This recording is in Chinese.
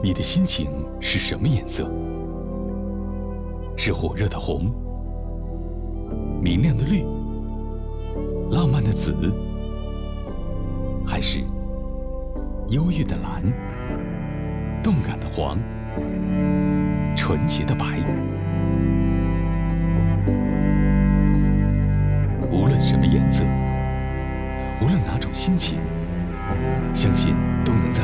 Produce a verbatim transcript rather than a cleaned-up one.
你的心情是什么颜色？是火热的红，明亮的绿，浪漫的紫，还是忧郁的蓝，动感的黄，纯洁的白？无论什么颜色，无论哪种心情，相信都能在